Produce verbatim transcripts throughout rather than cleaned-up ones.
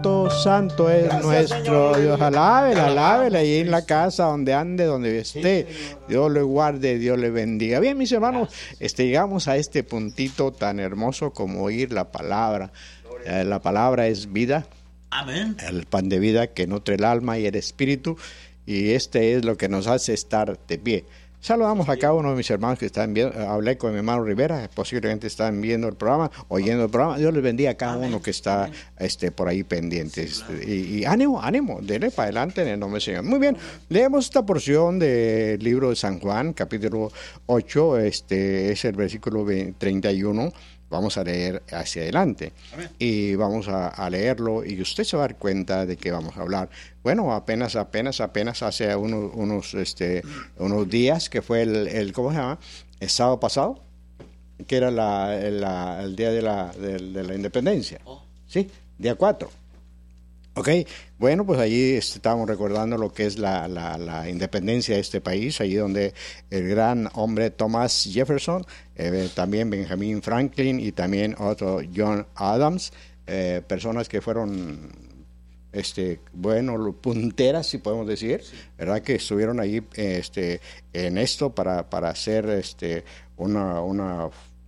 santo, santo es Gracias, nuestro Señor. Dios. Alábele, alábele ahí en la casa donde ande, donde esté. Dios le guarde, Dios le bendiga. Bien, mis hermanos, este, llegamos a este puntito tan hermoso como oír la palabra. Eh, la palabra es vida. Amén. El pan de vida que nutre el alma y el espíritu. Y este es lo que nos hace estar de pie. Saludamos a cada uno de mis hermanos que están viendo. Hablé con mi hermano Rivera, posiblemente están viendo el programa, oyendo el programa. Dios les bendiga a cada Amén. Uno que está Amén. este por ahí pendientes. Sí, claro. y, y ánimo, ánimo, denle para adelante en el nombre del Señor. Muy bien, leemos esta porción del libro de San Juan, capítulo ocho, este es el versículo treinta y uno. Vamos a leer hacia adelante Amén. Y vamos a, a leerlo y usted se va a dar cuenta de que vamos a hablar. Bueno, apenas, apenas, apenas hace unos, unos, este, unos días que fue el, el, ¿cómo se llama? El sábado pasado, que era la, la, el día de la, de, de la independencia, oh. ¿sí? Día cuatro. Ok, bueno, pues allí estábamos recordando lo que es la, la, la independencia de este país, allí donde el gran hombre Thomas Jefferson, eh, también Benjamin Franklin y también otro John Adams, eh, personas que fueron, este, bueno, punteras, si podemos decir, sí. ¿verdad? Que estuvieron allí este, en esto para, para hacer este, una... una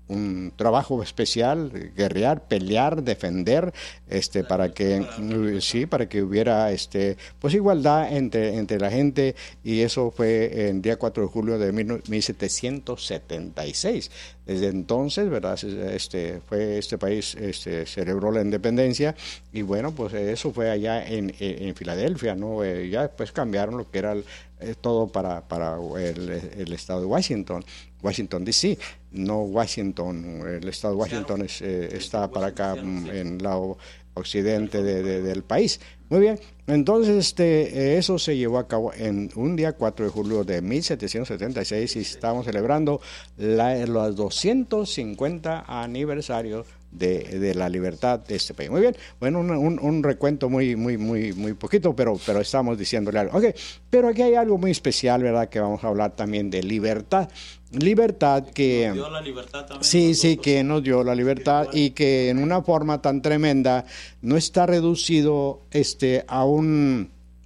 un trabajo especial, guerrear, pelear, defender, este, para que sí, para que hubiera este, pues igualdad entre, entre la gente, y eso fue el día cuatro de julio de mil setecientos setenta y seis. Desde entonces, ¿verdad? Este, fue este país este, celebró la independencia, y bueno, pues eso fue allá en, en, en Filadelfia, ¿no? Eh, ya después cambiaron lo que era el, eh, todo para, para el, el estado de Washington. Washington D C, no Washington, el estado de Washington es, eh, está para acá en el lado occidente de, de, del país. Muy bien, entonces este, eso se llevó a cabo en un día cuatro de julio de mil setecientos setenta y seis y estamos celebrando la, los doscientos cincuenta aniversarios de, de la libertad de este país. Muy bien, bueno, un, un, un recuento muy, muy, muy, muy poquito, pero, pero estamos diciéndole algo. Ok, pero aquí hay algo muy especial, ¿verdad? Que vamos a hablar también de libertad. Libertad que... Nos dio la libertad también sí, nosotros. sí, que nos dio la libertad y que en una forma tan tremenda no está reducido este, a un...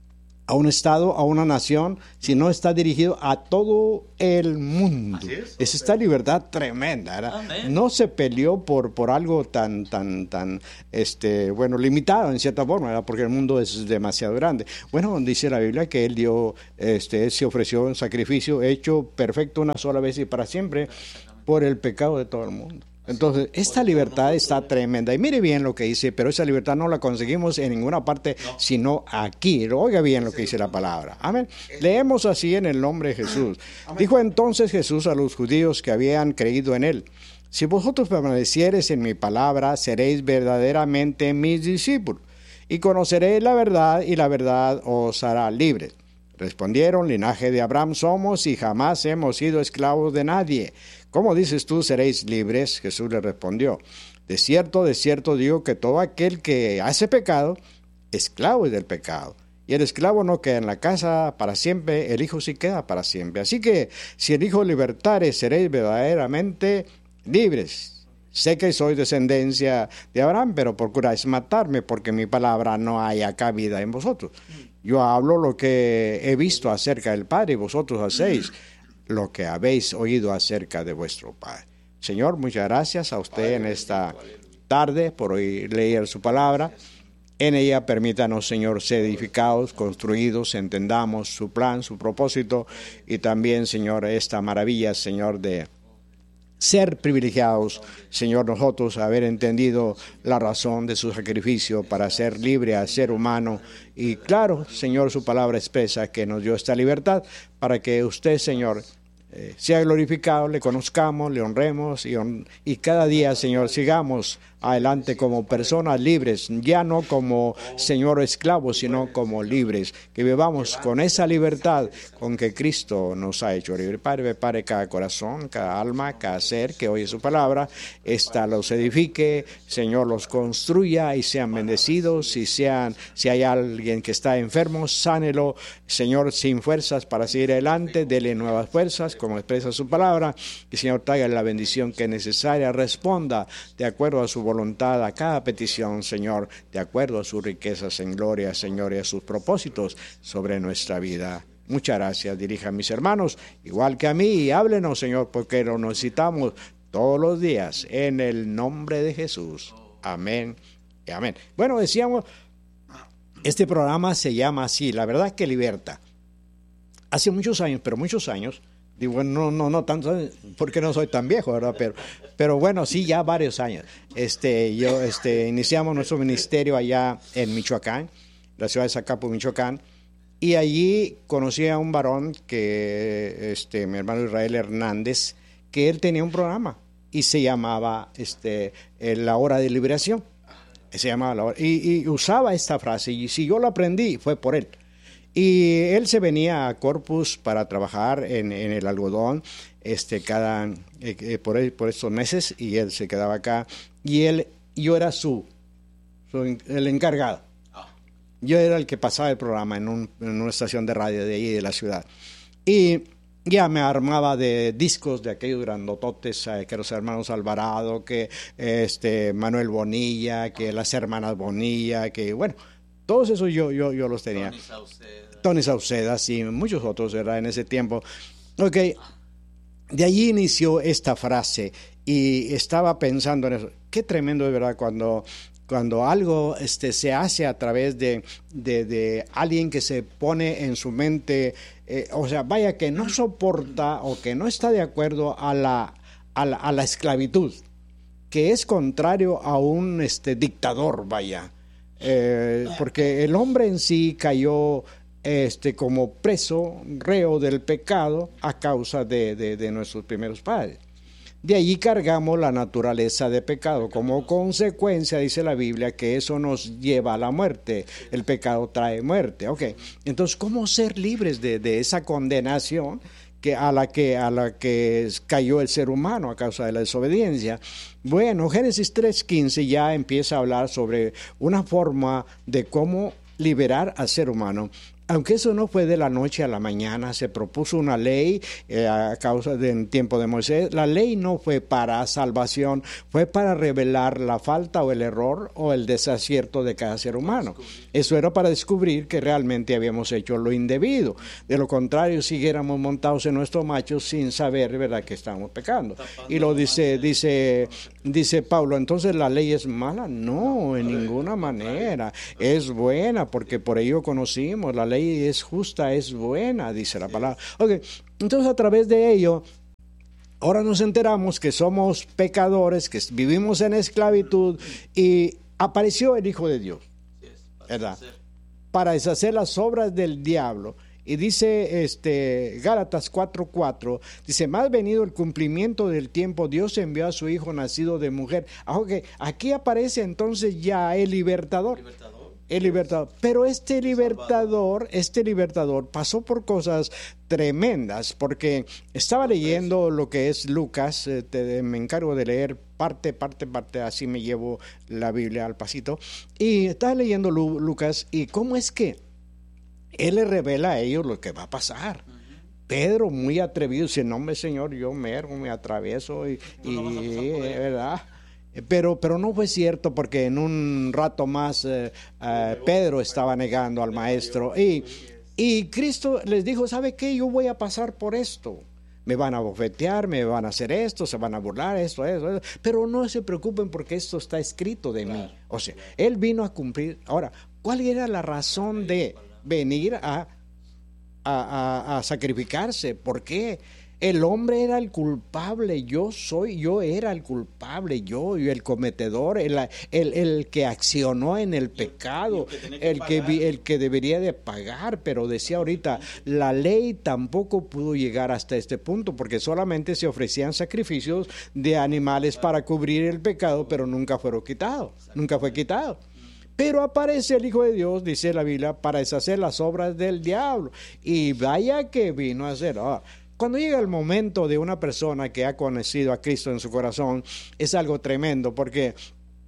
a un estado, a una nación, sino está dirigido a todo el mundo. Así es, es esta libertad tremenda, ¿verdad? Amén. No se peleó por, por algo tan, tan, tan, este, bueno, limitado en cierta forma, ¿verdad? Porque el mundo es demasiado grande. Bueno, dice la Biblia que él dio, este, él se ofreció un sacrificio hecho perfecto una sola vez y para siempre por el pecado de todo el mundo. Entonces, esta libertad está tremenda. Y mire bien lo que dice, pero esa libertad no la conseguimos en ninguna parte, sino aquí. Oiga bien lo que dice la palabra. Amén. Leemos así en el nombre de Jesús. Dijo entonces Jesús a los judíos que habían creído en él: si vosotros permaneciereis en mi palabra, seréis verdaderamente mis discípulos, y conoceréis la verdad, y la verdad os hará libres. Respondieron: linaje de Abraham somos, y jamás hemos sido esclavos de nadie. ¿Cómo dices tú, seréis libres? Jesús le respondió: de cierto, de cierto digo que todo aquel que hace pecado, esclavo es del pecado. Y el esclavo no queda en la casa para siempre, el Hijo sí queda para siempre. Así que, si el Hijo libertare, seréis verdaderamente libres. Sé que soy descendencia de Abraham, pero procuráis matarme, porque mi palabra no haya cabida en vosotros. Yo hablo lo que he visto acerca del Padre, y vosotros hacéis lo que habéis oído acerca de vuestro Padre. Señor, muchas gracias a usted en esta tarde por oír leer su palabra. En ella permítanos, Señor, ser edificados, construidos, entendamos su plan, su propósito, y también, Señor, esta maravilla, Señor, de ser privilegiados, Señor, nosotros haber entendido la razón de su sacrificio para ser libre al ser humano. Y claro, Señor, su palabra expresa que nos dio esta libertad para que usted, Señor, eh, sea glorificado, le conozcamos, le honremos y, hon- y cada día, Señor, sigamos adelante como personas libres, ya no como, Señor, esclavos, sino como libres, que vivamos con esa libertad con que Cristo nos ha hecho libre. Padre, prepare cada corazón, cada alma, cada ser que oye su palabra, esta los edifique, Señor, los construya y sean bendecidos, y sean, si hay alguien que está enfermo, sánelo, Señor, sin fuerzas para seguir adelante, dele nuevas fuerzas, es como expresa su palabra. Que el Señor traiga la bendición que es necesaria, responda de acuerdo a su voluntad a cada petición, Señor, de acuerdo a sus riquezas en gloria, Señor, y a sus propósitos sobre nuestra vida. Muchas gracias. Dirija a mis hermanos, igual que a mí, y háblenos, Señor, porque lo necesitamos todos los días, en el nombre de Jesús. Amén y amén. Bueno, decíamos, este programa se llama así, la verdad que liberta. Hace muchos años, pero muchos años, digo, no, no, no tanto, porque no soy tan viejo, ¿verdad? Pero, pero bueno, sí, ya varios años. Este, yo, este, iniciamos nuestro ministerio allá en Michoacán, la ciudad de Zacapu, Michoacán, y allí conocí a un varón que, este, mi hermano Israel Hernández, que él tenía un programa y se llamaba, este, La Hora de Liberación. Se llamaba La Hora, y, y usaba esta frase, y si yo lo aprendí, fue por él. Y él se venía a Corpus para trabajar en, en el algodón este, cada, eh, por, por estos meses, y él se quedaba acá. Y él, yo era su, su el encargado. Yo era el que pasaba el programa en, un, en una estación de radio de ahí de la ciudad. Y ya me armaba de discos de aquellos grandototes, eh, que los hermanos Alvarado, que este, Manuel Bonilla, que las hermanas Bonilla, que bueno... Todos esos yo, yo, yo los tenía. Tony Sauceda. Tony Sauceda, sí, muchos otros, ¿verdad? En ese tiempo. Ok, de allí inició esta frase y estaba pensando en eso. Qué tremendo es, ¿verdad? Cuando, cuando algo este, se hace a través de, de, de alguien que se pone en su mente, eh, o sea, vaya, que no soporta o que no está de acuerdo a la, a la, a la esclavitud, que es contrario a un este, dictador, vaya. Eh, porque el hombre en sí cayó este, como preso, reo del pecado a causa de, de, de nuestros primeros padres. De allí cargamos la naturaleza de pecado. Como consecuencia, dice la Biblia, que eso nos lleva a la muerte. El pecado trae muerte. Okay. Entonces, ¿cómo ser libres de, de esa condenación que a la que a la que cayó el ser humano a causa de la desobediencia? Bueno, Génesis tres quince ya empieza a hablar sobre una forma de cómo liberar al ser humano. Aunque eso no fue de la noche a la mañana, se propuso una ley eh, a causa del tiempo de Moisés. La ley no fue para salvación, fue para revelar la falta o el error o el desacierto de cada ser humano. Eso era para descubrir que realmente habíamos hecho lo indebido. De lo contrario, siguiéramos montados en nuestros machos sin saber, ¿verdad?, que estábamos pecando. Y lo dice, dice, dice Pablo, entonces la ley es mala. No, en ninguna manera. Es buena porque por ello conocimos la ley. Ley es justa, es buena, dice la palabra. Okay. Entonces, a través de ello, ahora nos enteramos que somos pecadores, que vivimos en esclavitud, y apareció el Hijo de Dios, ¿verdad? Para deshacer las obras del diablo. Y dice este Gálatas cuatro cuatro, dice, más venido el cumplimiento del tiempo, Dios envió a su Hijo nacido de mujer. Ah, okay. Aquí aparece entonces ya el libertador. libertador. El libertador, pero este libertador, este libertador pasó por cosas tremendas, porque estaba leyendo lo que es Lucas, eh, te, me encargo de leer parte, parte, parte, así me llevo la Biblia al pasito, y estaba leyendo Lu, Lucas, y cómo es que él le revela a ellos lo que va a pasar. Uh-huh. Pedro, muy atrevido, dice, no, hombre, Señor, yo mero me atravieso, y, no y ¿verdad? Pero, pero no fue cierto, porque en un rato más eh, eh, Pedro estaba negando al maestro y, y Cristo les dijo, ¿sabe qué? Yo voy a pasar por esto. Me van a bofetear, me van a hacer esto, se van a burlar, esto, esto, esto. Pero no se preocupen porque esto está escrito de mí. O sea, Él vino a cumplir. Ahora, ¿cuál era la razón de venir a, a, a, a sacrificarse? ¿Por qué? El hombre era el culpable, yo soy, yo era el culpable, yo, y el cometedor, el, el, el que accionó en el pecado, el que, el, que, el que debería de pagar, pero decía ahorita, la ley tampoco pudo llegar hasta este punto, porque solamente se ofrecían sacrificios de animales para cubrir el pecado, pero nunca fueron quitados, nunca fue quitado. Pero aparece el Hijo de Dios, dice la Biblia, para deshacer las obras del diablo, y vaya que vino a hacer. Oh, Cuando llega el momento de una persona que ha conocido a Cristo en su corazón, es algo tremendo, porque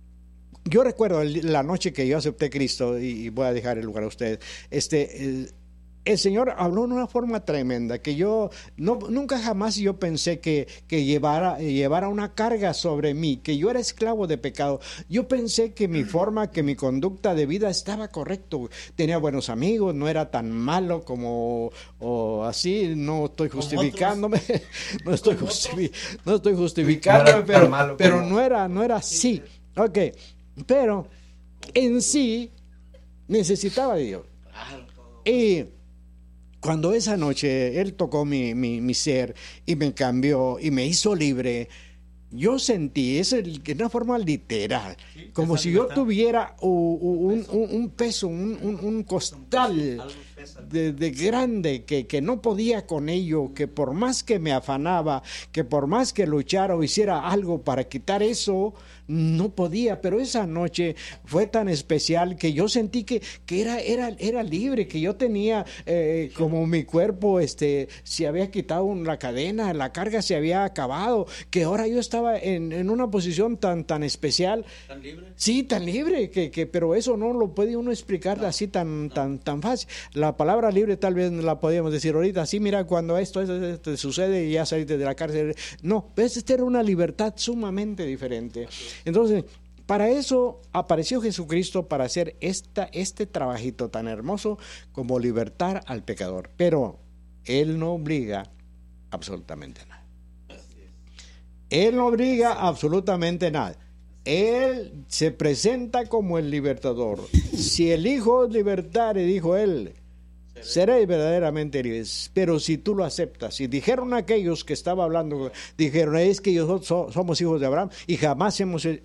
yo recuerdo la noche que yo acepté a Cristo, y voy a dejar el lugar a ustedes, este, el Señor habló de una forma tremenda, que yo no, nunca jamás yo pensé que, que llevara, llevara una carga sobre mí, que yo era esclavo de pecado. Yo pensé que mi forma, que mi conducta de vida estaba correcto. Tenía buenos amigos, no era tan malo como o así, no estoy justificándome, no estoy, justifi- no estoy justificándome, pero, pero no era, no era así. Ok, pero en sí necesitaba de Dios. Y cuando esa noche Él tocó mi, mi, mi ser y me cambió y me hizo libre, yo sentí, es el, de una forma literal, sí, como si yo tuviera uh, un, un, un peso, un, un, un costal de, de grande que, que no podía con ello, que por más que me afanaba, que por más que luchara o hiciera algo para quitar eso, no podía. Pero esa noche fue tan especial que yo sentí que, que era, era, era libre, que yo tenía eh, como mi cuerpo este, se había quitado la cadena, la carga se había acabado, que ahora yo estaba en, en una posición tan, tan especial. ¿Tan libre? Sí, tan libre, que, que, pero eso no lo puede uno explicar no, así tan, no. tan, tan fácil. La palabra libre tal vez la podíamos decir ahorita, sí, mira, cuando esto, esto, esto sucede y ya saliste de la cárcel. No, esta era una libertad sumamente diferente. Entonces, para eso apareció Jesucristo, para hacer esta, este trabajito tan hermoso como libertar al pecador. Pero Él no obliga absolutamente nada. Él no obliga absolutamente nada. Él se presenta como el libertador. Si el Hijo os libertare, dijo Él, seréis verdaderamente libres. Pero si tú lo aceptas, y dijeron aquellos que estaba hablando, dijeron, es que nosotros somos hijos de Abraham y jamás hemos eh,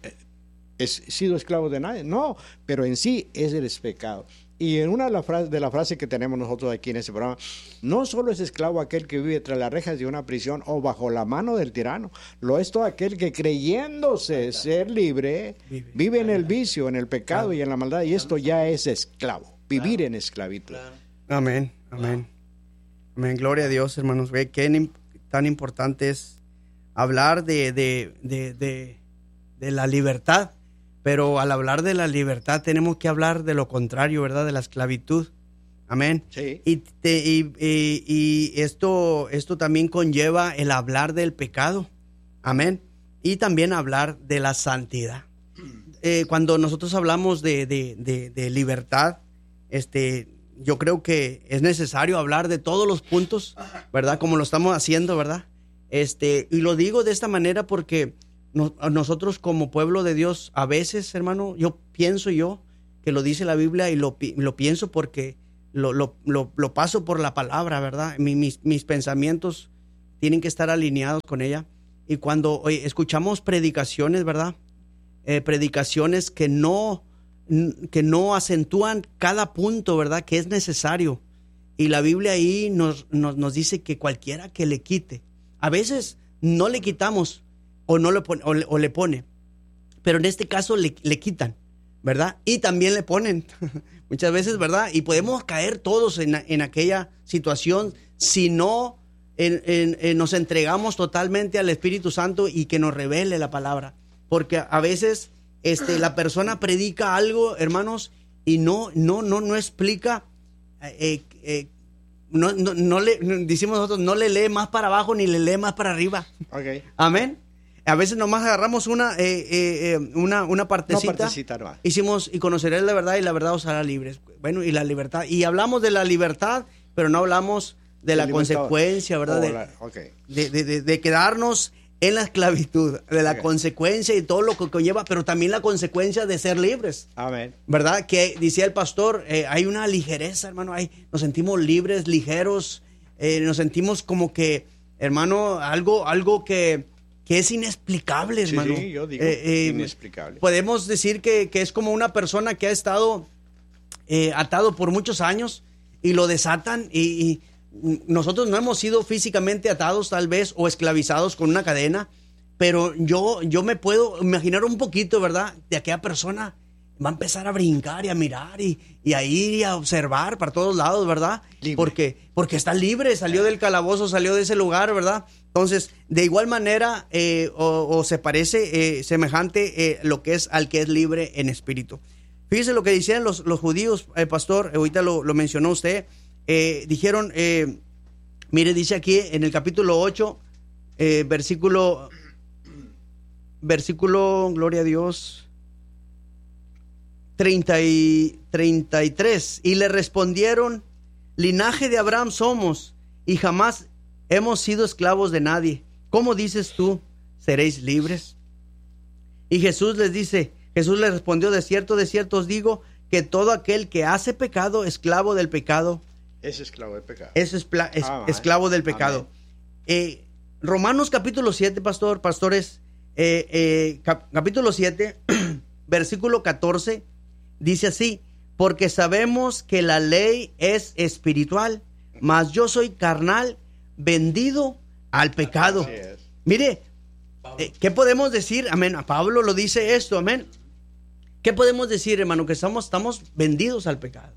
es, sido esclavos de nadie. No, pero en sí es el pecado. Y en una de las frases de la frase que tenemos nosotros aquí en este programa, no solo es esclavo aquel que vive tras las rejas de una prisión o bajo la mano del tirano, lo es todo aquel que creyéndose ser libre, vive, vive en el vicio, en el pecado claro. y en la maldad, y esto ya es esclavo, vivir claro. en esclavitud. Claro. Amén, amén. Amén, gloria a Dios, hermanos. Ve qué tan importante es hablar de, de, de, de, de la libertad. Pero al hablar de la libertad tenemos que hablar de lo contrario, ¿verdad? De la esclavitud. Amén. Sí. Y, te, y, y, y esto, esto también conlleva el hablar del pecado. Amén. Y también hablar de la santidad. Eh, cuando nosotros hablamos de, de, de, de libertad, este, yo creo que es necesario hablar de todos los puntos, ¿verdad? Como lo estamos haciendo, ¿verdad? Este, y lo digo de esta manera porque nosotros como pueblo de Dios, a veces, hermano, yo pienso yo que lo dice la Biblia y lo, lo pienso porque lo, lo, lo, lo paso por la palabra, ¿verdad? Mi, mis, mis pensamientos tienen que estar alineados con ella. Y cuando oye, escuchamos predicaciones, ¿verdad? Eh, predicaciones que no, que no acentúan cada punto, ¿verdad? Que es necesario. Y la Biblia ahí nos, nos, nos dice que cualquiera que le quite, a veces no le quitamos, o no le pone, o le, o le pone, pero en este caso le, le quitan, ¿verdad? Y también le ponen muchas veces, ¿verdad? Y podemos caer todos en, en aquella situación si no en, en, en nos entregamos totalmente al Espíritu Santo y que nos revele la palabra, porque a veces este, la persona predica algo, hermanos, y no, no, no, no explica, eh, eh, no, no, no le, decimos nosotros, no le lee más para abajo ni le lee más para arriba. Okay. Amén. A veces nomás agarramos una, eh, eh, una, una partecita, no, partecita no. Hicimos y conoceréis la verdad y la verdad os hará libres. Bueno, y la libertad. Y hablamos de la libertad, pero no hablamos de la consecuencia, ¿verdad? Oh, de, la, okay. de, de, de, de quedarnos en la esclavitud, de la okay. consecuencia y todo lo que conlleva, pero también la consecuencia de ser libres. Amén. ¿Verdad? Que decía el pastor, eh, hay una ligereza, hermano, hay, nos sentimos libres, ligeros, eh, nos sentimos como que, hermano, algo, algo que... que es inexplicable, hermano. Sí, yo digo eh, eh, inexplicable. Podemos decir que, que es como una persona que ha estado eh, atado por muchos años y lo desatan y, y nosotros no hemos sido físicamente atados tal vez o esclavizados con una cadena, pero yo, yo me puedo imaginar un poquito, ¿verdad? De aquella persona va a empezar a brincar y a mirar y, y a ir y a observar para todos lados, ¿verdad? Libre. Porque, porque está libre, salió del calabozo, salió de ese lugar, ¿verdad? Entonces, de igual manera, eh, o, o se parece eh, semejante eh, lo que es al que es libre en espíritu. Fíjese lo que decían los, los judíos, eh, pastor, ahorita lo, lo mencionó usted, eh, dijeron, eh, mire, dice aquí en el capítulo ocho, eh, versículo, versículo, gloria a Dios, treinta y, treinta y tres, y le respondieron, linaje de Abraham somos, y jamás hemos sido esclavos de nadie. ¿Cómo dices tú, seréis libres? Y Jesús les dice, Jesús les respondió, de cierto, de cierto os digo, que todo aquel que hace pecado, esclavo del pecado, es esclavo del pecado. Es, espla, es ah, esclavo del pecado. Eh, Romanos capítulo siete, pastor, pastores, eh, eh, cap, capítulo siete, versículo catorce, dice así, porque sabemos que la ley es espiritual, mas yo soy carnal, vendido al pecado. Mire, eh, ¿qué podemos decir? Amén. A Pablo lo dice esto, amén. ¿Qué podemos decir, hermano? Que estamos, estamos vendidos al pecado.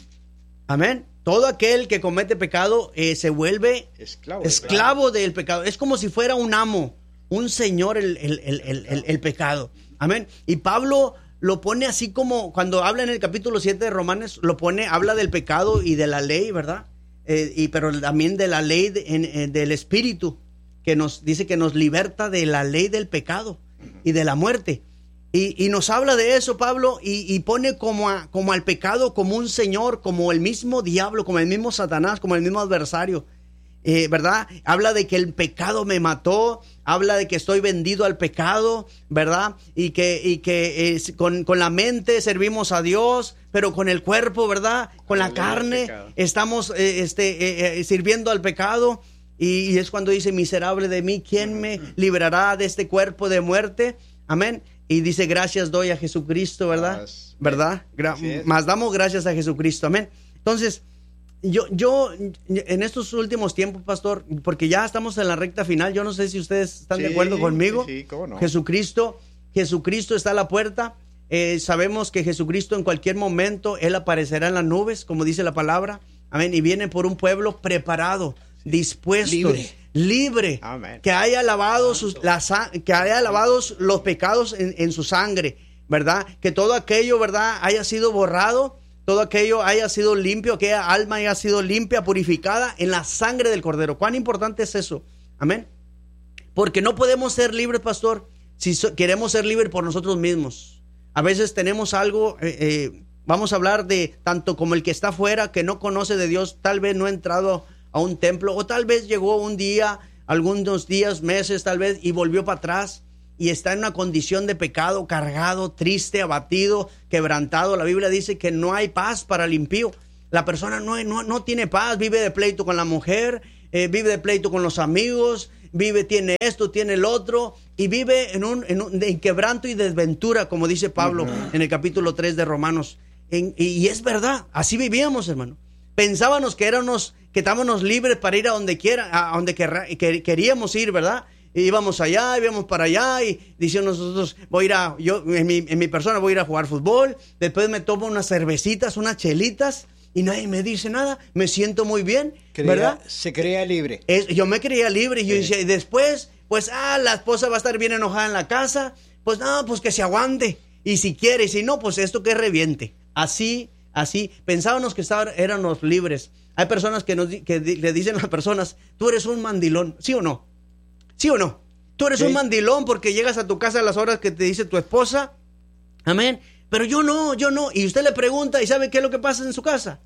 Amén. Todo aquel que comete pecado eh, se vuelve esclavo, esclavo del pecado. Es como si fuera un amo, un señor el, el, el, el, el, el pecado. Amén. Y Pablo lo pone así como cuando habla en el capítulo siete de Romanos, lo pone, habla del pecado y de la ley, ¿verdad? Eh, y pero también de la ley de, en, en, del Espíritu, que nos dice que nos liberta de la ley del pecado y de la muerte. Y, y nos habla de eso, Pablo, y, y pone como, a, como al pecado como un señor, como el mismo diablo, como el mismo Satanás, como el mismo adversario, eh, ¿verdad? Habla de que el pecado me mató, habla de que estoy vendido al pecado, ¿verdad? Y que, y que eh, con, con la mente servimos a Dios, pero con el cuerpo, ¿verdad? Con la carne estamos eh, este, eh, eh, sirviendo al pecado. Y, y es cuando dice, miserable de mí, ¿quién me librará de este cuerpo de muerte? Amén. Y dice, gracias doy a Jesucristo, ¿verdad? Más, ¿verdad? Gra- sí. Más damos gracias a Jesucristo, amén. Entonces, yo, yo, en estos últimos tiempos, pastor, porque ya estamos en la recta final, yo no sé si ustedes están sí, de acuerdo conmigo. Sí, sí, cómo no. Jesucristo, Jesucristo está a la puerta. Eh, sabemos que Jesucristo en cualquier momento, Él aparecerá en las nubes, como dice la palabra, amén. Y viene por un pueblo preparado, dispuesto, libre. libre, Amén. que haya lavado sus, la, que haya lavado los pecados en, en su sangre, ¿verdad? Que todo aquello, ¿verdad?, haya sido borrado, todo aquello haya sido limpio, aquella alma haya sido limpia, purificada en la sangre del Cordero. ¿Cuán importante es eso? Amén. Porque no podemos ser libres, pastor, si so, queremos ser libres por nosotros mismos. A veces tenemos algo, eh, eh, vamos a hablar de tanto como el que está afuera, que no conoce de Dios, tal vez no ha entrado a un templo, o tal vez llegó un día, algunos días, meses tal vez, y volvió para atrás y está en una condición de pecado, cargado, triste, abatido, quebrantado. La Biblia dice que no hay paz para el impío. La persona no, no, no tiene paz, vive de pleito con la mujer, eh, vive de pleito con los amigos, vive, tiene esto, tiene el otro, y vive en un, en un en quebranto y desventura, como dice Pablo uh-huh. en el capítulo tres de Romanos. En, y, y es verdad, así vivíamos, hermano. Pensábamos que éramos, que estábamos libres para ir a donde quiera, a donde querra, que, queríamos ir, ¿verdad? Y íbamos allá, íbamos para allá, y decíamos nosotros, voy a ir a, yo, en mi, en mi persona voy a ir a jugar fútbol, después me tomo unas cervecitas, unas chelitas, y nadie me dice nada, me siento muy bien, creía, ¿verdad? Se creía libre. Es, yo me creía libre, y yo sí. decía, y después, pues, ah, la esposa va a estar bien enojada en la casa, pues, no, pues que se aguante, y si quiere, y si no, pues esto que reviente. Así, así, pensábamos que estábamos, éramos libres. Hay personas que, nos, que le dicen a las personas, tú eres un mandilón, ¿sí o no? ¿Sí o no? Tú eres sí. un mandilón porque llegas a tu casa a las horas que te dice tu esposa, amén, pero yo no, yo no. Y usted le pregunta, ¿y sabe qué es lo que pasa en su casa?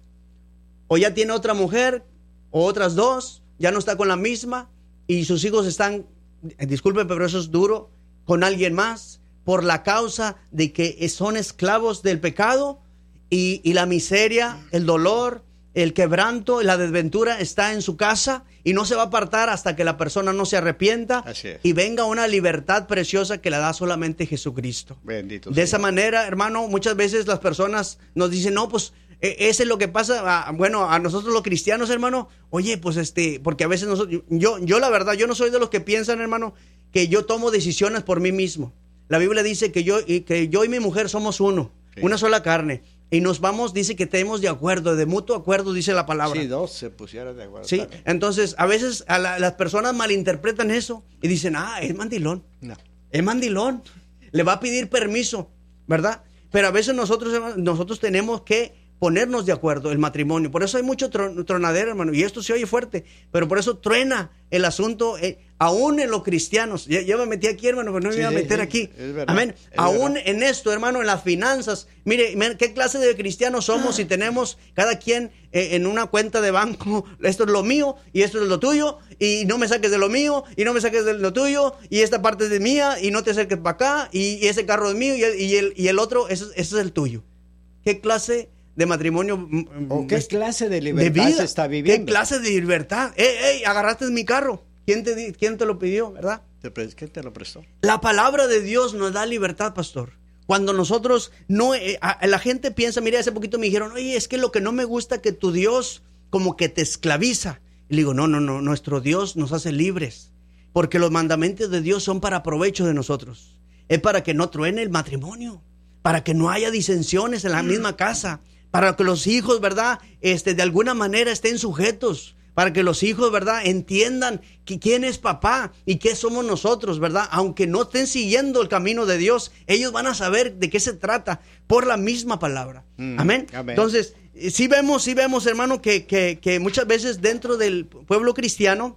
O ya tiene otra mujer, o otras dos, ya no está con la misma, y sus hijos están, disculpen, pero eso es duro, con alguien más, por la causa de que son esclavos del pecado, y, y la miseria, el dolor, el quebranto, la desventura está en su casa, y no se va a apartar hasta que la persona no se arrepienta y venga una libertad preciosa que la da solamente Jesucristo. Bendito de Señor. Esa manera, hermano, muchas veces las personas nos dicen, no, pues ese es lo que pasa, a, bueno, a nosotros los cristianos, hermano, oye, pues este, porque a veces nosotros, yo, yo la verdad, yo no soy de los que piensan, hermano, que yo tomo decisiones por mí mismo. La Biblia dice que yo y, que yo y mi mujer somos uno, sí. una sola carne. Y nos vamos, dice que tenemos de acuerdo, de mutuo acuerdo, dice la palabra. Sí, dos se pusieron de acuerdo. Sí, también. Entonces a veces a la, las personas malinterpretan eso y dicen, ah, es mandilón. No. Es mandilón. Le va a pedir permiso, ¿verdad? Pero a veces nosotros, nosotros tenemos que ponernos de acuerdo, el matrimonio. Por eso hay mucho tron, tronadero, hermano, y esto se oye fuerte, pero por eso truena el asunto, eh, aún en los cristianos. Ya, ya me metí aquí, hermano, pero no me sí, iba a meter sí, aquí. Amén. Aún verdad. En esto, hermano, en las finanzas. Mire, mire, qué clase de cristianos somos si tenemos cada quien eh, en una cuenta de banco, esto es lo mío y esto es lo tuyo, y no me saques de lo mío y no me saques de lo tuyo, y esta parte es de mía y no te acerques para acá, y, y ese carro es mío y el, y el, y el otro, ese, ese es el tuyo. ¿Qué clase de matrimonio? ¿O qué clase de libertad de se está viviendo? ¿Qué clase de libertad? ¡Ey, ey! Agarraste mi carro. ¿Quién te, quién te lo pidió, verdad? ¿Quién te lo prestó? La palabra de Dios nos da libertad, pastor. Cuando nosotros no, eh, a, la gente piensa, mire, hace poquito me dijeron, oye, es que lo que no me gusta que tu Dios como que te esclaviza. Y le digo, no, no, no, nuestro Dios nos hace libres, porque los mandamientos de Dios son para provecho de nosotros. Es para que no truene el matrimonio, para que no haya disensiones en la misma casa, para que los hijos, ¿verdad?, este, de alguna manera estén sujetos, para que los hijos, ¿verdad?, entiendan que quién es papá y qué somos nosotros, ¿verdad? Aunque no estén siguiendo el camino de Dios, ellos van a saber de qué se trata por la misma palabra. Mm, amén. Amén. Entonces, sí vemos, sí vemos, hermano, que, que, que muchas veces dentro del pueblo cristiano,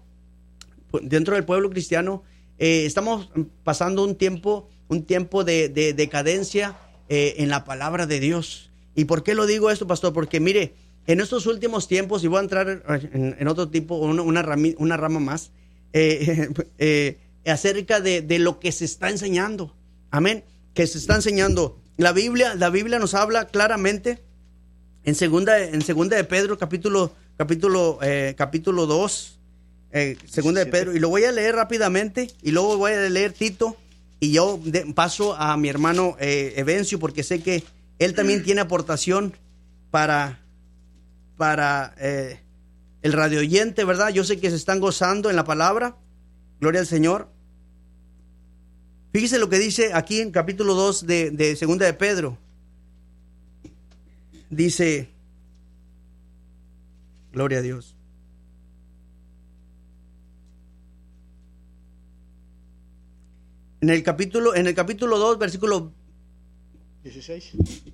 dentro del pueblo cristiano, eh, estamos pasando un tiempo, un tiempo de, de decadencia eh, en la palabra de Dios. ¿Y por qué lo digo esto, pastor? Porque mire, en estos últimos tiempos, y voy a entrar en, en otro tipo, una, una, rami, una rama más, eh, eh, acerca de, de lo que se está enseñando. Amén. Que se está enseñando. La Biblia, la Biblia nos habla claramente en segunda, en segunda de Pedro, capítulo, capítulo, eh, capítulo dos, eh, segunda de Pedro, y lo voy a leer rápidamente, y luego voy a leer Tito, y yo de, paso a mi hermano eh, Evencio, porque sé que él también tiene aportación para, para eh, el radio oyente, ¿verdad? Yo sé que se están gozando en la palabra. Gloria al Señor. Fíjese lo que dice aquí en capítulo dos de, de segunda de Pedro. Dice, gloria a Dios. En el capítulo, en el capítulo dos, versículo dieciséis.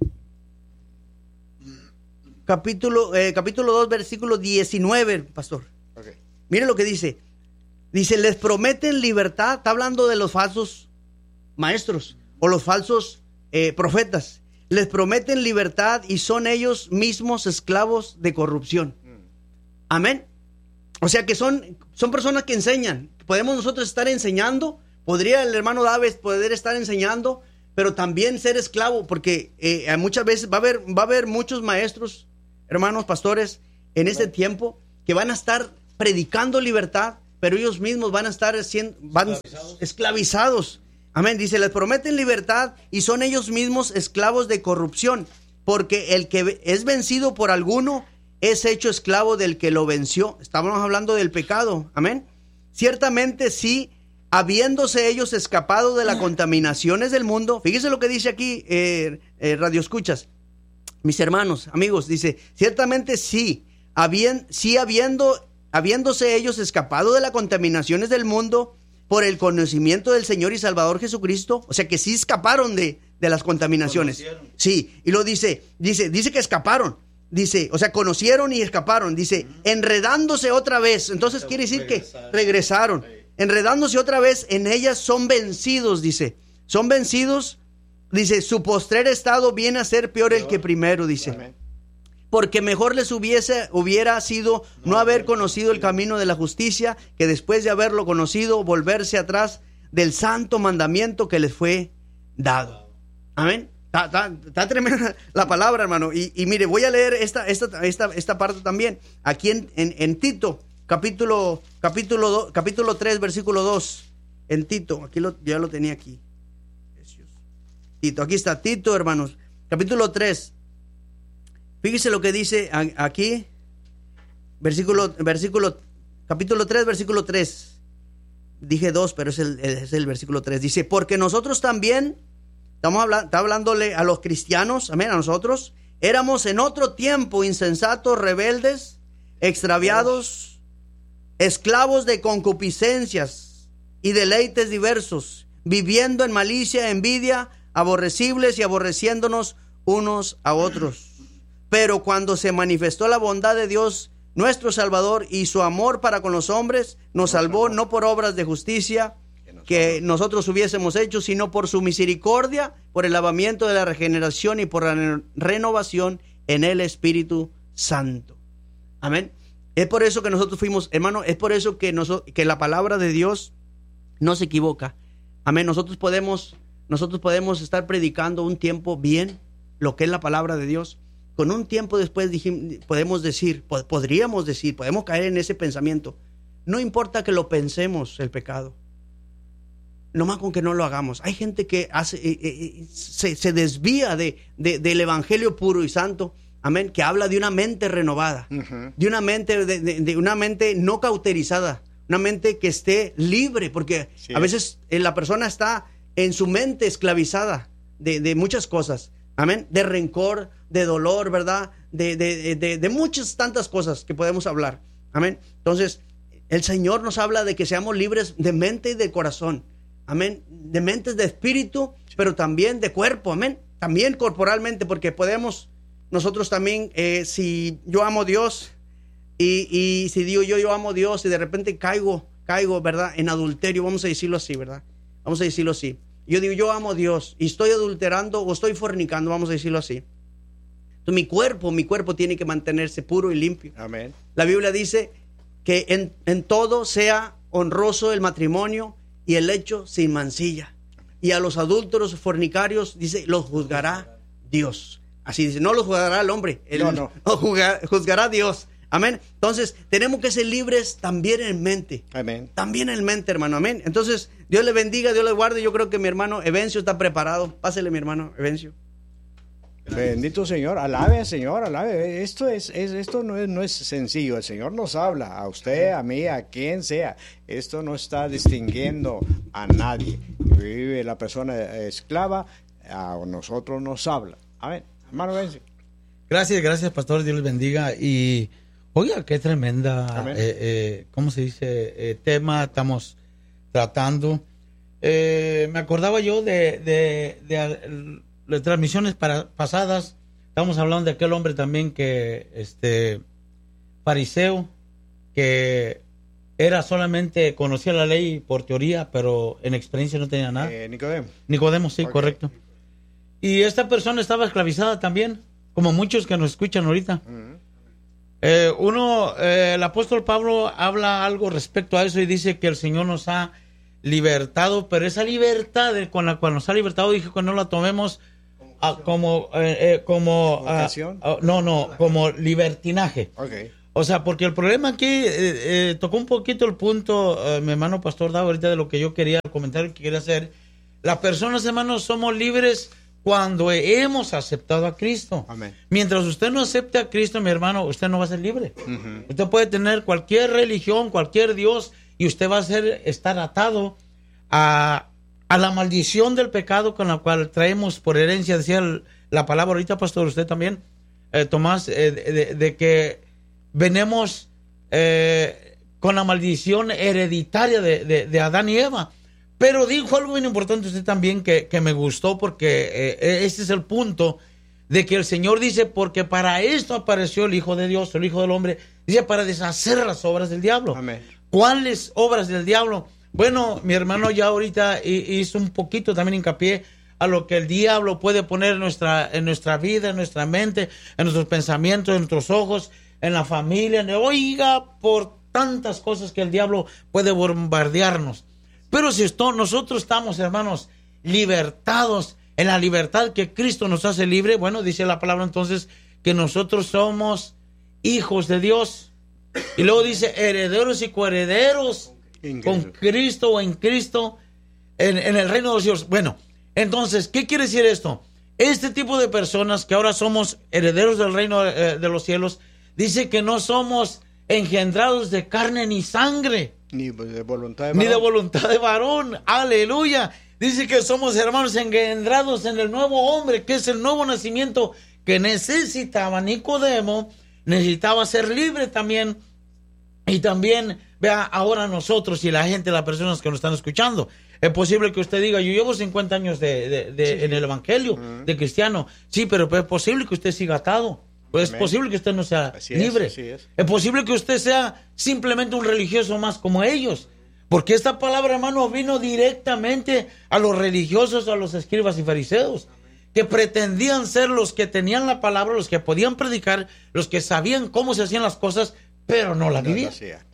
Capítulo, eh, capítulo dos, versículo diecinueve, pastor. Okay. Mire lo que dice. Dice, les prometen libertad. Está hablando de los falsos maestros o los falsos eh, profetas. Les prometen libertad y son ellos mismos esclavos de corrupción. Mm. Amén. O sea que son, son personas que enseñan. Podemos nosotros estar enseñando. Podría el hermano David poder estar enseñando, pero también ser esclavo, porque eh, muchas veces va a haber, va a haber muchos maestros, hermanos, pastores, en este Amén. Tiempo, que van a estar predicando libertad, pero ellos mismos van a estar siendo, van esclavizados. esclavizados. Amén. Dice, les prometen libertad y son ellos mismos esclavos de corrupción, porque el que es vencido por alguno es hecho esclavo del que lo venció. Estábamos hablando del pecado. Amén. Ciertamente sí, habiéndose ellos escapado de las contaminaciones del mundo. Fíjese lo que dice aquí, eh, eh, Radio Escuchas, mis hermanos, amigos, dice, ciertamente sí, habien, sí habiendo, habiéndose ellos escapado de las contaminaciones del mundo por el conocimiento del Señor y Salvador Jesucristo, o sea que sí escaparon de, de las contaminaciones. Conocieron. Sí, y lo dice, dice, dice que escaparon. Dice, o sea, conocieron y escaparon. Dice, uh-huh. enredándose otra vez. Entonces quiere decir regresaron. que regresaron. Sí. Enredándose otra vez, en ellas son vencidos, dice. Son vencidos, dice, su postrer estado viene a ser peor, peor. el que primero, dice. Amén. Porque mejor les hubiese, hubiera sido no, no haber conocido el camino de la justicia, que después de haberlo conocido, volverse atrás del santo mandamiento que les fue dado. Amén. Está, está, está tremenda la palabra, hermano. Y, y mire, voy a leer esta, esta, esta, esta parte también. Aquí en, en, en Tito, capítulo, capítulo, do, capítulo tres, versículo dos. En Tito, aquí lo, ya lo tenía aquí. Tito, aquí está Tito, hermanos. Capítulo tres. Fíjese lo que dice aquí. Versículo, versículo, capítulo tres, versículo tres. Dije dos, pero es el, es el versículo tres. Dice, porque nosotros también... Estamos hablando, está hablándole a los cristianos, amén, a nosotros. Éramos en otro tiempo insensatos, rebeldes, extraviados, esclavos de concupiscencias y deleites diversos, viviendo en malicia, envidia, aborrecibles y aborreciéndonos unos a otros. Pero cuando se manifestó la bondad de Dios, nuestro Salvador, y su amor para con los hombres, nos salvó no por obras de justicia que nosotros hubiésemos hecho, sino por su misericordia, por el lavamiento de la regeneración y por la renovación en el Espíritu Santo. Amén. Es por eso que nosotros fuimos, hermano, es por eso que, nos, que la palabra de Dios no se equivoca. Amén. Nosotros podemos, nosotros podemos estar predicando un tiempo bien lo que es la palabra de Dios. Con un tiempo después dijimos, podemos decir, pod- podríamos decir, podemos caer en ese pensamiento. No importa que lo pensemos, el pecado. Nomás con que no lo hagamos. Hay gente que hace, eh, eh, se, se desvía de, de, del evangelio puro y santo. Amén. Que habla de una mente renovada. Uh-huh. De una mente, de, de, de una mente no cauterizada. Una mente que esté libre. Porque sí, a veces eh, la persona está en su mente esclavizada de, de muchas cosas. Amén. De rencor, de dolor, ¿verdad? De, de, de, de muchas tantas cosas que podemos hablar. Amén. Entonces, el Señor nos habla de que seamos libres de mente y de corazón. Amén. De mentes, de espíritu, pero también de cuerpo. Amén. También corporalmente, porque podemos nosotros también, eh, si yo amo a Dios y, y si digo yo, yo amo a Dios y de repente caigo, caigo, ¿verdad? En adulterio, vamos a decirlo así, ¿verdad? Vamos a decirlo así. Yo digo, yo amo a Dios y estoy adulterando o estoy fornicando, vamos a decirlo así. Entonces, mi cuerpo, mi cuerpo tiene que mantenerse puro y limpio. Amén. La Biblia dice que en, en todo sea honroso el matrimonio y el hecho sin mancilla. Y a los adúlteros fornicarios, dice, los juzgará Dios. Así dice, no los juzgará el hombre, el, no, no. Los juzgará, juzgará Dios. Amén. Entonces, tenemos que ser libres también en mente. Amén. También en mente, hermano. Amén. Entonces, Dios le bendiga, Dios le guarde. Yo creo que mi hermano Evencio está preparado. Pásele, mi hermano Evencio. Bendito Señor, alabe, Señor, alabe. Esto es, es esto no es, no es sencillo. El Señor nos habla a usted, a mí, a quien sea. Esto no está distinguiendo a nadie. Vive la persona esclava, a nosotros nos habla. Amén. Hermano Benzi. Gracias, gracias, pastor. Dios les bendiga. Y oiga, qué tremenda, eh, eh, ¿cómo se dice? Eh, tema estamos tratando. Eh, me acordaba yo de, de, de, de las transmisiones para, pasadas. Estamos hablando de aquel hombre también que, este, fariseo, que era solamente, conocía la ley por teoría, pero en experiencia no tenía nada. Eh, Nicodemo. Nicodemo, sí, okay. Correcto. Y esta persona estaba esclavizada también, como muchos que nos escuchan ahorita. Uh-huh. Eh, uno, eh, el apóstol Pablo habla algo respecto a eso y dice que el Señor nos ha libertado, pero esa libertad con la cual nos ha libertado, dije que no la tomemos a, como, eh, eh, como a, a, no, no, como libertinaje. Okay. O sea, porque el problema aquí eh, eh, tocó un poquito el punto, eh, mi hermano pastor Davo, ahorita de lo que yo quería, el comentario que quería hacer. Las personas, hermanos, somos libres cuando hemos aceptado a Cristo. Amén. Mientras usted no acepte a Cristo, mi hermano, usted no va a ser libre. Uh-huh. Usted puede tener cualquier religión, cualquier Dios, y usted va a ser, estar atado a, a la maldición del pecado con la cual traemos por herencia, decía el, la palabra ahorita, pastor, usted también, eh, Tomás, eh, de, de que venimos eh, con la maldición hereditaria de, de, de Adán y Eva. Pero dijo algo bien importante usted también que, que me gustó, porque eh, este es el punto de que el Señor dice, porque para esto apareció el Hijo de Dios, el Hijo del Hombre, dice, para deshacer las obras del diablo. Amén. ¿Cuáles obras del diablo? Bueno, mi hermano ya ahorita hizo un poquito también hincapié a lo que el diablo puede poner en nuestra, en nuestra vida, en nuestra mente, en nuestros pensamientos, en nuestros ojos, en la familia, en, oiga, por tantas cosas que el diablo puede bombardearnos. Pero si esto, nosotros estamos, hermanos, libertados en la libertad que Cristo nos hace libre, bueno, dice la palabra entonces que nosotros somos hijos de Dios. Y luego dice herederos y coherederos con Cristo o en Cristo en, en el reino de los cielos. Bueno, entonces, ¿qué quiere decir esto? Este tipo de personas que ahora somos herederos del reino eh, de los cielos, dice que no somos engendrados de carne ni sangre. Ni de voluntad de varón. Ni de voluntad de varón. Aleluya. Dice que somos hermanos engendrados en el nuevo hombre, que es el nuevo nacimiento que necesitaba Nicodemo. Necesitaba ser libre también. Y también, vea, ahora nosotros y la gente, las personas que nos están escuchando. Es posible que usted diga, yo llevo cincuenta años de, de, de, sí. en el evangelio, uh-huh. de cristiano. Sí, pero es posible que usted siga atado. Pues Amén. es posible que usted no sea Así es, libre. así es. Es posible que usted sea simplemente un religioso más como ellos. Porque esta palabra, hermano, vino directamente a los religiosos, a los escribas y fariseos, que pretendían ser los que tenían la palabra, los que podían predicar, los que sabían cómo se hacían las cosas, pero no la No, vivían. no hacía.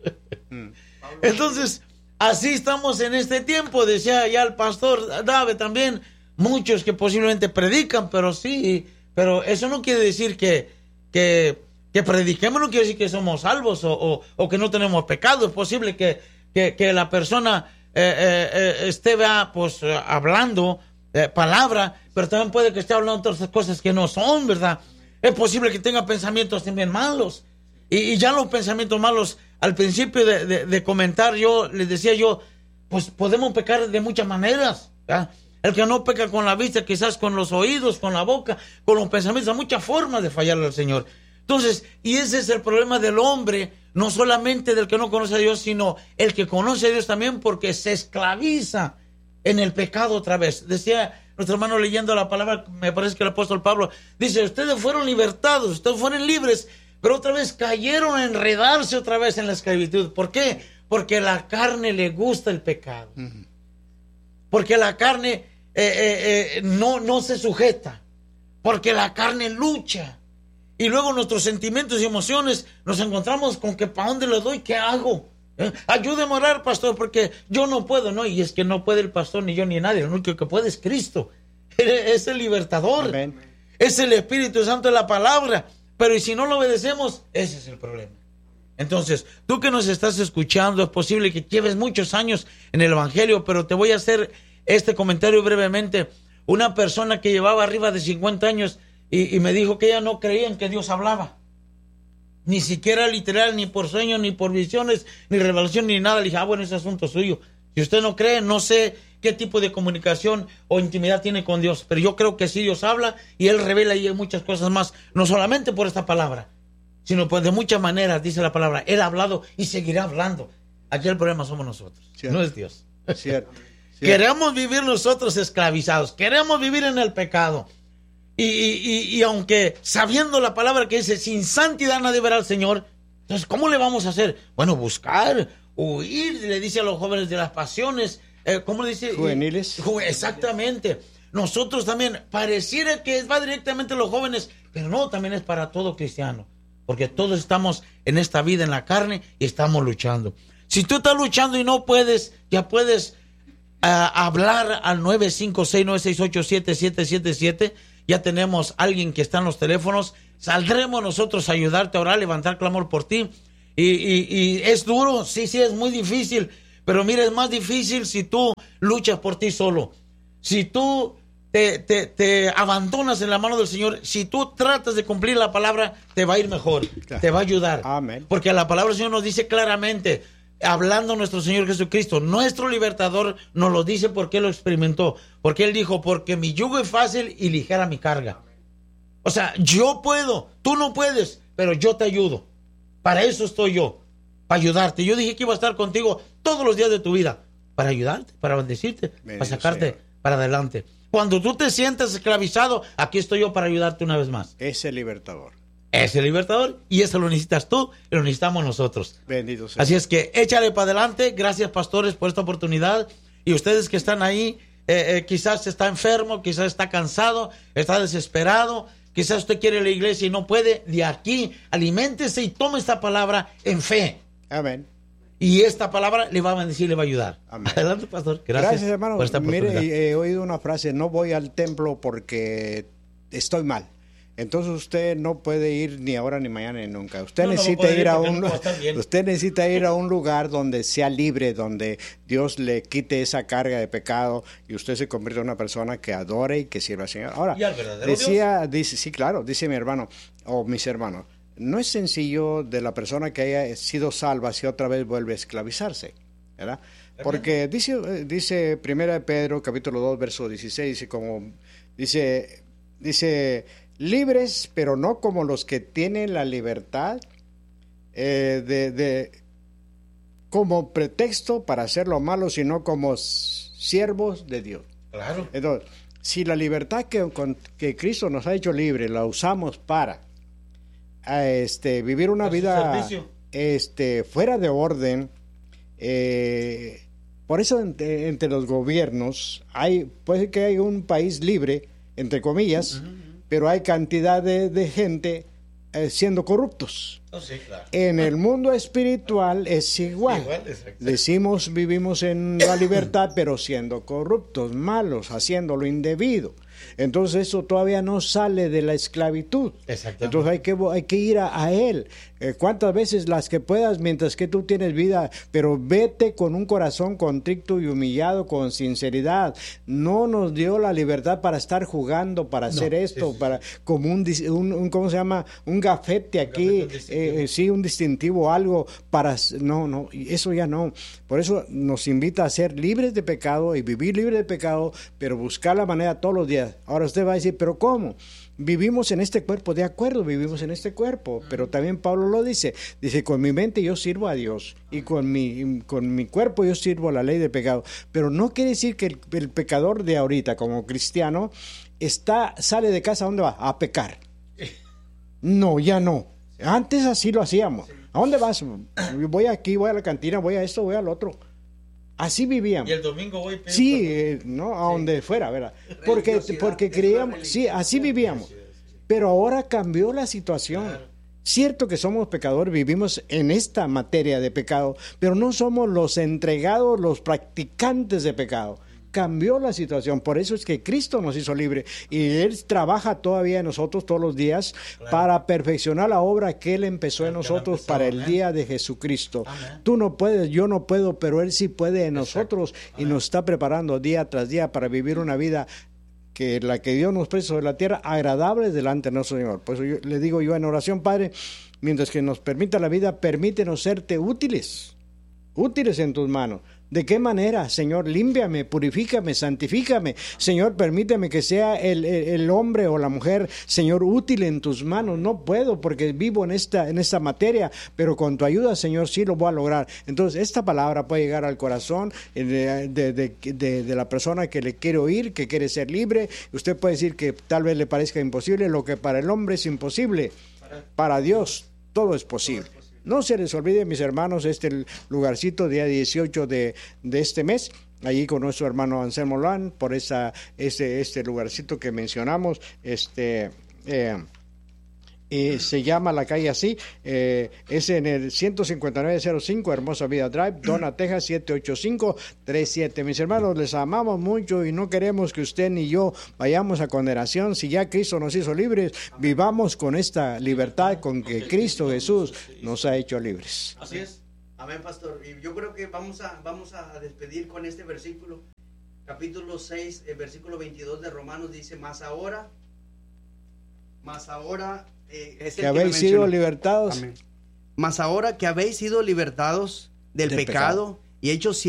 Entonces, así estamos en este tiempo, decía ya el pastor Dave también, muchos que posiblemente predican, pero sí, pero eso no quiere decir que, que, que prediquemos, no quiere decir que somos salvos o, o, o que no tenemos pecado. Es posible que, que, que la persona eh, eh, eh, esté va, pues, eh, hablando eh, palabra, pero también puede que esté hablando otras cosas que no son, ¿verdad? Es posible que tenga pensamientos también malos. Y, y ya los pensamientos malos, al principio de, de, de comentar, yo les decía yo, pues podemos pecar de muchas maneras, ¿verdad? El que no peca con la vista, quizás con los oídos, con la boca, con los pensamientos, hay muchas formas de fallarle al Señor. Entonces, y ese es el problema del hombre, no solamente del que no conoce a Dios, sino el que conoce a Dios también, porque se esclaviza en el pecado otra vez. Decía nuestro hermano leyendo la palabra, me parece que el apóstol Pablo, dice, ustedes fueron libertados, ustedes fueron libres, pero otra vez cayeron a enredarse otra vez en la esclavitud. ¿Por qué? Porque la carne le gusta el pecado. Uh-huh. Porque la carne eh, eh, eh, no, no se sujeta. Porque la carne lucha. Y luego nuestros sentimientos y emociones nos encontramos con que ¿para dónde le doy? ¿Qué hago? ¿Eh? Ayúdeme a orar, pastor, porque yo no puedo. No, y es que no puede el pastor, ni yo, ni nadie. Lo único que puede es Cristo. Es el libertador. Amén. Es el Espíritu Santo de la palabra. Pero y si no lo obedecemos, ese es el problema. Entonces, tú que nos estás escuchando, es posible que lleves muchos años en el Evangelio, pero te voy a hacer este comentario brevemente. Una persona que llevaba arriba de cincuenta años y, y me dijo que ella no creía en que Dios hablaba. Ni siquiera literal, ni por sueños, ni por visiones, ni revelación, ni nada. Le dije, ah, bueno, ese asunto es suyo. Si usted no cree, no sé qué tipo de comunicación o intimidad tiene con Dios, pero yo creo que sí Dios habla y Él revela y hay muchas cosas más, no solamente por esta palabra, sino pues de muchas maneras, dice la palabra. Él ha hablado y seguirá hablando. Aquí el problema somos nosotros, cierto. No es Dios. Cierto. Cierto. Queremos vivir nosotros esclavizados, queremos vivir en el pecado. Y, y, y aunque sabiendo la palabra que dice, sin santidad nadie verá al Señor, entonces ¿cómo le vamos a hacer? Bueno, buscar, huir, le dice a los jóvenes de las pasiones, eh, ¿cómo le dice? Juveniles. Ju- exactamente. Nosotros también, pareciera que va directamente a los jóvenes, pero no, también es para todo cristiano, porque todos estamos en esta vida, en la carne, y estamos luchando. Si tú estás luchando y no puedes, ya puedes uh, hablar al nueve cinco seis, nueve seis ocho, siete siete siete siete. Ya tenemos alguien que está en los teléfonos. Saldremos nosotros a ayudarte a orar, levantar clamor por ti. Y, y, y es duro, sí, sí, es muy difícil. Pero mira, es más difícil si tú luchas por ti solo. Si tú te, te, te abandonas en la mano del Señor, si tú tratas de cumplir la palabra, te va a ir mejor, claro. Te va a ayudar. Amén. Porque la palabra del Señor nos dice claramente, hablando nuestro Señor Jesucristo, nuestro libertador, nos lo dice porque Él lo experimentó. Porque Él dijo, porque mi yugo es fácil y ligera mi carga. O sea, yo puedo, tú no puedes, pero yo te ayudo. Para eso estoy yo, para ayudarte. Yo dije que iba a estar contigo todos los días de tu vida, para ayudarte, para bendecirte, Bendito para sacarte sea. Para adelante. Cuando tú te sientas esclavizado, aquí estoy yo para ayudarte una vez más. Es el libertador. Es el libertador y eso lo necesitas tú y lo necesitamos nosotros. Bendito sea. Así es que échale para adelante. Gracias, pastores, por esta oportunidad. Y ustedes que están ahí, eh, eh, quizás está enfermo, quizás está cansado, está desesperado, quizás usted quiere la iglesia y no puede. De aquí, aliméntese y tome esta palabra en fe. Amén. Y esta palabra le va a bendecir, le va a ayudar. Amén. Adelante, pastor. Gracias, Gracias, hermano. por esta oportunidad. Mire, he oído una frase, no voy al templo porque estoy mal. Entonces usted no puede ir ni ahora ni mañana ni nunca. Usted No, no necesita puede ir ir a porque un no va a estar bien. usted necesita ir a un lugar donde sea libre, donde Dios le quite esa carga de pecado y usted se convierta en una persona que adore y que sirva al Señor. Ahora, ¿Y al verdadero decía, Dios? dice, sí, claro, dice mi hermano o mis hermanos, no es sencillo de la persona que haya sido salva si otra vez vuelve a esclavizarse, ¿verdad? Porque dice dice Primera de Pedro capítulo dos verso dieciséis, dice como dice dice libres, pero no como los que tienen la libertad eh, de, de como pretexto para hacer lo malo, sino como siervos de Dios. Claro. Entonces, si la libertad que, con, que Cristo nos ha hecho libre la usamos para a este, vivir una vida este, fuera de orden. Eh, por eso entre, entre los gobiernos hay, puede que hay un país libre, entre comillas, uh-huh. pero hay cantidad de, de gente eh, siendo corruptos. Oh, sí, claro. En el mundo espiritual es igual. igual Decimos, vivimos en la libertad, pero siendo corruptos, malos, haciendo lo indebido. Entonces eso todavía no sale de la esclavitud. Entonces hay que, hay que ir a, a Él. Eh, cuántas veces las que puedas mientras que tú tienes vida, pero vete con un corazón contrito y humillado, con sinceridad. No nos dio la libertad para estar jugando, para no, hacer esto, sí, sí, para sí. como un, un, un, ¿cómo se llama? Un gafete aquí, un eh, sí, un distintivo, algo para... No, no, eso ya no. Por eso nos invita a ser libres de pecado y vivir libres de pecado, pero buscar la manera todos los días. Ahora usted va a decir, ¿pero cómo? Vivimos en este cuerpo, de acuerdo, vivimos en este cuerpo, pero también Pablo lo dice, dice, con mi mente yo sirvo a Dios y con mi, con mi cuerpo yo sirvo a la ley del pecado, pero no quiere decir que el, el pecador de ahorita como cristiano está, sale de casa, ¿a dónde va? A pecar. No, ya no. Antes así lo hacíamos. ¿A dónde vas? Voy aquí, voy a la cantina, voy a esto, voy al otro. Así vivíamos. Y el domingo voy. Sí, eh, no, a sí. donde fuera, ¿verdad? Porque, porque creíamos, sí, así vivíamos. Pero ahora cambió la situación. Claro. Cierto que somos pecadores, vivimos en esta materia de pecado, pero no somos los entregados, los practicantes de pecado. Cambió la situación, por eso es que Cristo nos hizo libre y Él trabaja todavía en nosotros todos los días claro. para perfeccionar la obra que Él empezó claro, en nosotros empezó, para el amén. Día de Jesucristo. Amén. Tú no puedes, yo no puedo, pero Él sí puede en Exacto. nosotros amén. Y nos está preparando día tras día para vivir una vida que la que Dios nos puso sobre la tierra, agradable delante de nuestro Señor. Por eso yo, le digo yo en oración, Padre, mientras que nos permita la vida, permítenos serte útiles, útiles en tus manos. ¿De qué manera, Señor? Límpiame, purifícame, santifícame. Señor, permíteme que sea el, el, el hombre o la mujer, Señor, útil en tus manos. No puedo porque vivo en esta, en esta materia, pero con tu ayuda, Señor, sí lo voy a lograr. Entonces, esta palabra puede llegar al corazón de, de, de, de, de la persona que le quiere oír, que quiere ser libre. Usted puede decir que tal vez le parezca imposible, lo que para el hombre es imposible, para Dios todo es posible. No se les olvide, mis hermanos, este lugarcito, día dieciocho de, de este mes, allí con nuestro hermano Anselmo Loan, por esa, este, este lugarcito que mencionamos, este... Eh, Eh, se llama la calle así, eh, es en el ciento cincuenta y nueve cero cinco Hermosa Vida Drive, Donna, Texas, siete ocho cinco tres siete. Mis hermanos, les amamos mucho y no queremos que usted ni yo vayamos a condenación. Si ya Cristo nos hizo libres, vivamos con esta libertad con que Cristo Jesús nos ha hecho libres. Así es. Amén, pastor. Y yo creo que vamos a, vamos a despedir con este versículo. Capítulo seis, el versículo veintidós de Romanos dice, más ahora, más ahora... Eh, es que habéis que sido libertados. Amén. Mas ahora que habéis sido libertados del, del pecado, pecado y hechos